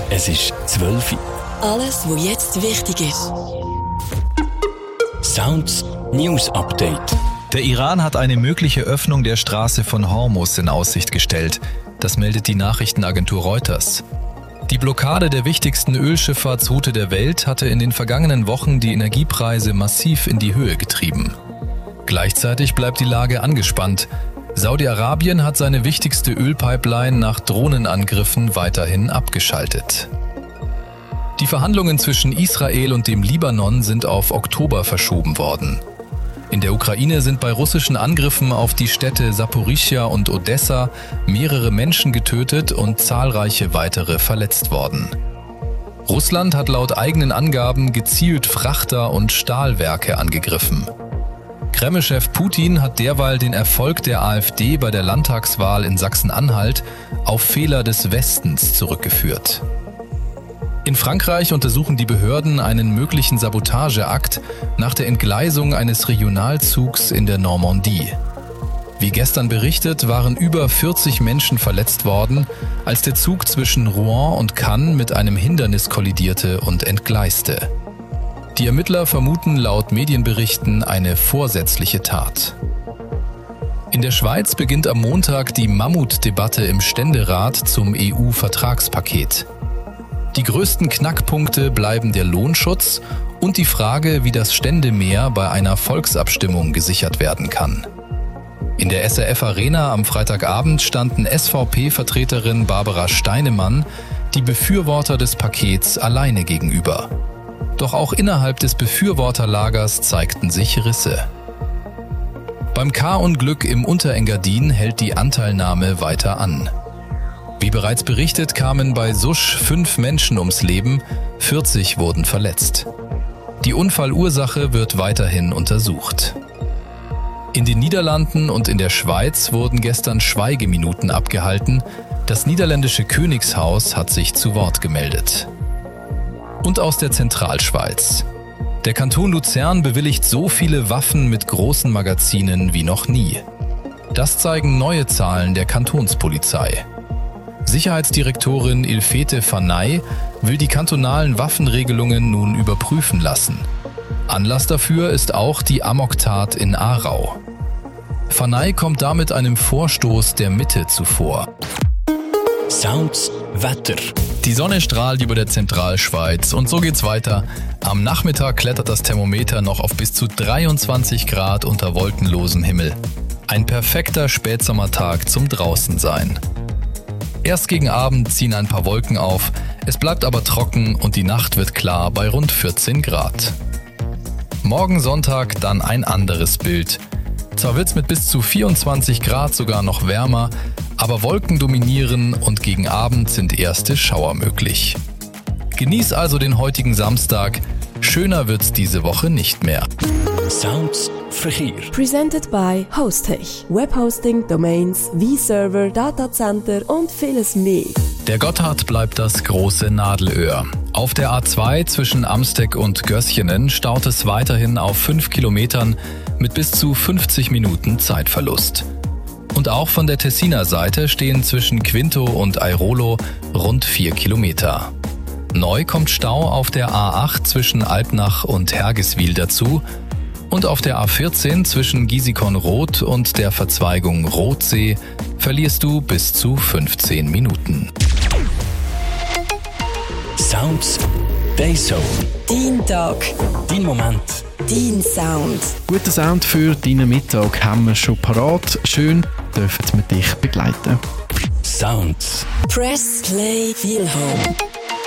Es ist 12 Uhr. Alles, was jetzt wichtig ist. Sounds News Update. Der Iran hat eine mögliche Öffnung der Straße von Hormuz in Aussicht gestellt. Das meldet die Nachrichtenagentur Reuters. Die Blockade der wichtigsten Ölschifffahrtsroute der Welt hatte in den vergangenen Wochen die Energiepreise massiv in die Höhe getrieben. Gleichzeitig bleibt die Lage angespannt. Saudi-Arabien hat seine wichtigste Ölpipeline nach Drohnenangriffen weiterhin abgeschaltet. Die Verhandlungen zwischen Israel und dem Libanon sind auf Oktober verschoben worden. In der Ukraine sind bei russischen Angriffen auf die Städte Saporischschja und Odessa mehrere Menschen getötet und zahlreiche weitere verletzt worden. Russland hat laut eigenen Angaben gezielt Frachter und Stahlwerke angegriffen. Kreml-Chef Putin hat derweil den Erfolg der AfD bei der Landtagswahl in Sachsen-Anhalt auf Fehler des Westens zurückgeführt. In Frankreich untersuchen die Behörden einen möglichen Sabotageakt nach der Entgleisung eines Regionalzugs in der Normandie. Wie gestern berichtet, waren über 40 Menschen verletzt worden, als der Zug zwischen Rouen und Cannes mit einem Hindernis kollidierte und entgleiste. Die Ermittler vermuten laut Medienberichten eine vorsätzliche Tat. In der Schweiz beginnt am Montag die Mammutdebatte im Ständerat zum EU-Vertragspaket. Die größten Knackpunkte bleiben der Lohnschutz und die Frage, wie das Ständemehr bei einer Volksabstimmung gesichert werden kann. In der SRF Arena am Freitagabend standen SVP-Vertreterin Barbara Steinemann die Befürworter des Pakets alleine gegenüber. Doch auch innerhalb des Befürworterlagers zeigten sich Risse. Beim K-Unglück im Unterengadin hält die Anteilnahme weiter an. Wie bereits berichtet, kamen bei Susch 5 Menschen ums Leben, 40 wurden verletzt. Die Unfallursache wird weiterhin untersucht. In den Niederlanden und in der Schweiz wurden gestern Schweigeminuten abgehalten. Das niederländische Königshaus hat sich zu Wort gemeldet. Und aus der Zentralschweiz. Der Kanton Luzern bewilligt so viele Waffen mit großen Magazinen wie noch nie. Das zeigen neue Zahlen der Kantonspolizei. Sicherheitsdirektorin Ilfete Fanay will die kantonalen Waffenregelungen nun überprüfen lassen. Anlass dafür ist auch die Amoktat in Aarau. Fanay kommt damit einem Vorstoß der Mitte zuvor. Sounds Wetter. Die Sonne strahlt über der Zentralschweiz und so geht's weiter. Am Nachmittag klettert das Thermometer noch auf bis zu 23 Grad unter wolkenlosem Himmel. Ein perfekter Spätsommertag zum Draußensein. Erst gegen Abend ziehen ein paar Wolken auf, es bleibt aber trocken und die Nacht wird klar bei rund 14 Grad. Morgen Sonntag dann ein anderes Bild. Zwar wird's mit bis zu 24 Grad sogar noch wärmer, aber Wolken dominieren und gegen Abend sind erste Schauer möglich. Genieß also den heutigen Samstag, schöner wird's diese Woche nicht mehr. Sounds Verkehr. Presented by Hostech. Webhosting, Domains, V-Server, Datacenter und vieles mehr. Der Gotthard bleibt das große Nadelöhr. Auf der A2 zwischen Amsteg und Gößchenen staut es weiterhin auf 5 Kilometern mit bis zu 50 Minuten Zeitverlust. Und auch von der Tessiner Seite stehen zwischen Quinto und Airolo rund 4 Kilometer. Neu kommt Stau auf der A8 zwischen Alpnach und Hergiswil dazu und auf der A14 zwischen Gisikon-Roth und der Verzweigung Rothsee verlierst du bis zu 15 Minuten. Sounds Dayzone. Dein Tag. Dein Moment. Dein Sound. Guten Sound für deinen Mittag haben wir schon parat. Schön, dürfen wir dich begleiten. Sounds. Press Play Feel Home.